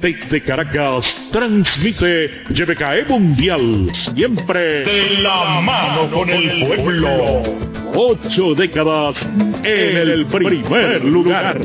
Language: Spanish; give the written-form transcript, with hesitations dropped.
Desde Caracas, transmite YBKE Mundial, siempre de la mano con el pueblo. 8 décadas en el primer lugar.